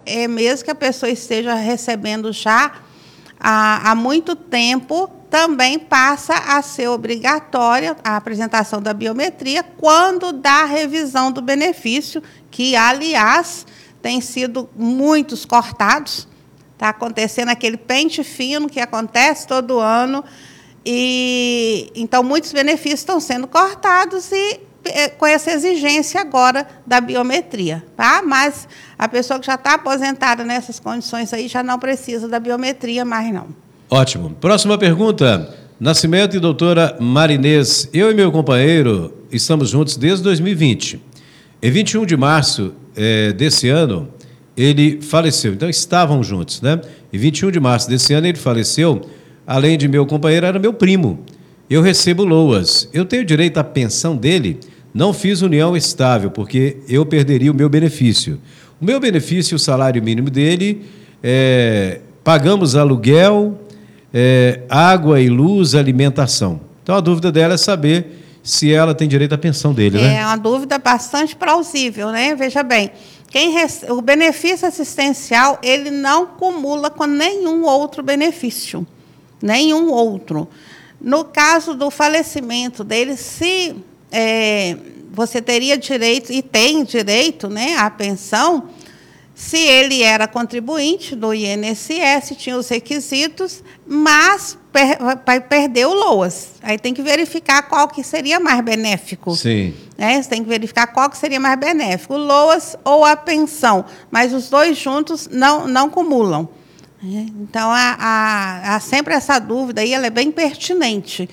mesmo que a pessoa esteja recebendo já há muito tempo, também passa a ser obrigatória a apresentação da biometria quando da revisão do benefício, que, aliás, tem sido muitos cortados. Está acontecendo aquele pente fino que acontece todo ano, e então muitos benefícios estão sendo cortados e com essa exigência agora da biometria, tá? Mas a pessoa que já está aposentada nessas condições aí já não precisa da biometria mais, não. Ótimo. Próxima pergunta. Nascimento e doutora Marinês. Eu e meu companheiro estamos juntos desde 2020. Em 21 de março desse ano, ele faleceu. Então, estavam juntos, né? Em 21 de março desse ano, ele faleceu. Além de meu companheiro, era meu primo. Eu recebo LOAS. Eu tenho direito à pensão dele? Não fiz união estável, porque eu perderia o meu benefício. O meu benefício, o salário mínimo dele, pagamos aluguel, água e luz, alimentação. Então, a dúvida dela é saber se ela tem direito à pensão dele, né? É uma dúvida bastante plausível, né? Veja bem, o benefício assistencial, ele não cumula com nenhum outro benefício. Nenhum outro. No caso do falecimento dele, se você teria direito, e tem direito, né, à pensão, se ele era contribuinte do INSS, tinha os requisitos, mas vai perder o LOAS. Aí tem que verificar qual que seria mais benéfico. Sim. Você tem que verificar qual que seria mais benéfico, o LOAS ou a pensão. Mas os dois juntos não cumulam. Então, há sempre essa dúvida aí, ela é bem pertinente.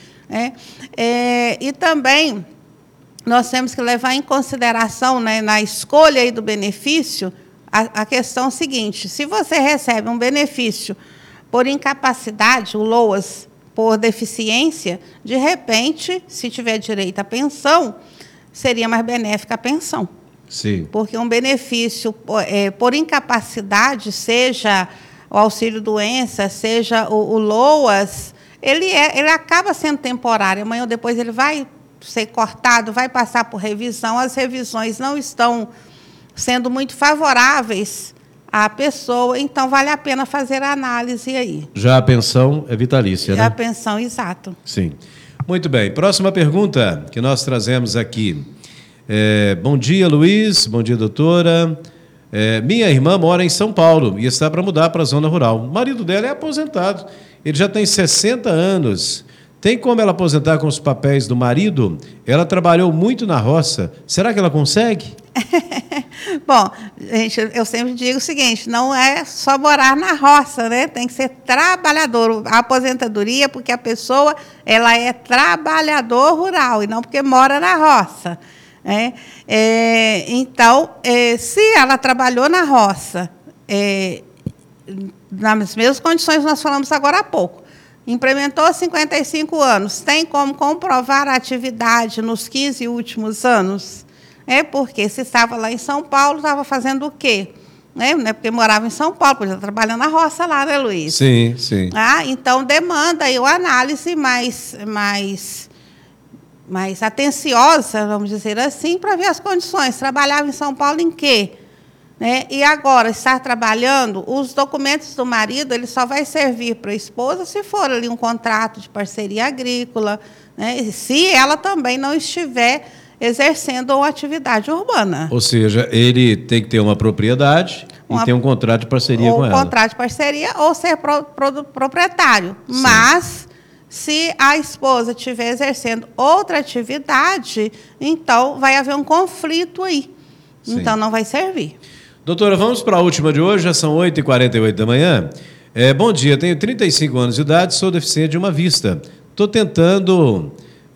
E também nós temos que levar em consideração, né, na escolha aí do benefício, a questão seguinte: se você recebe um benefício por incapacidade, o LOAS por deficiência, de repente, se tiver direito à pensão, seria mais benéfica a pensão. Sim. Porque um benefício por incapacidade, seja o auxílio-doença, seja o LOAS, ele acaba sendo temporário. Amanhã ou depois ele vai ser cortado, vai passar por revisão. As revisões não estão sendo muito favoráveis à pessoa, então vale a pena fazer a análise aí. Já a pensão é vitalícia, né? Já a pensão, exato. Sim. Muito bem. Próxima pergunta que nós trazemos aqui. Bom dia, Luiz. Bom dia, doutora. Minha irmã mora em São Paulo e está para mudar para a zona rural. O marido dela é aposentado. Ele já tem 60 anos. Tem como ela aposentar com os papéis do marido? Ela trabalhou muito na roça. Será que ela consegue? Bom, gente, eu sempre digo o seguinte: não é só morar na roça, né? Tem que ser trabalhador. A aposentadoria, porque a pessoa ela é trabalhador rural e não porque mora na roça. Então, se ela trabalhou na roça, nas mesmas condições que nós falamos agora há pouco, implementou 55 anos, tem como comprovar a atividade nos 15 últimos anos? Porque se estava lá em São Paulo, estava fazendo o quê? Não é porque morava em São Paulo, podia estar trabalhando na roça lá, né, Luiz? Sim, sim. Então, demanda aí uma análise mais atenciosa, vamos dizer assim, para ver as condições. Trabalhava em São Paulo em quê? E agora, estar trabalhando, os documentos do marido, ele só vai servir para a esposa se for ali um contrato de parceria agrícola, se ela também não estiver exercendo uma atividade urbana. Ou seja, ele tem que ter uma propriedade e ter um contrato de parceria com ela. Ou um contrato de parceria, ou ser proprietário. Sim. Mas, se a esposa estiver exercendo outra atividade, então vai haver um conflito aí. Sim. Então, não vai servir. Doutora, vamos para a última de hoje, já são 8h48 da manhã. Bom dia, tenho 35 anos de idade, sou deficiente de uma vista. Estou tentando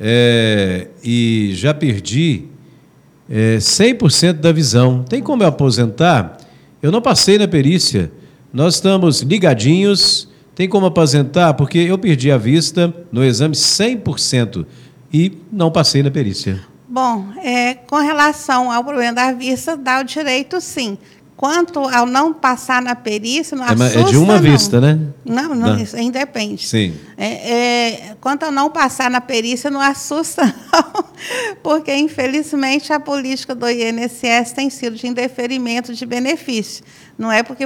e já perdi 100% da visão. Tem como eu aposentar? Eu não passei na perícia. Nós estamos ligadinhos. Tem como aposentar? Porque eu perdi a vista no exame 100% e não passei na perícia. Bom, com relação ao problema da vista, dá o direito, sim. Quanto ao não passar na perícia, não assusta, é de uma vista, né? Não, isso independe. Sim. Quanto ao não passar na perícia, não assusta, não, porque, infelizmente, a política do INSS tem sido de indeferimento de benefício. Não é porque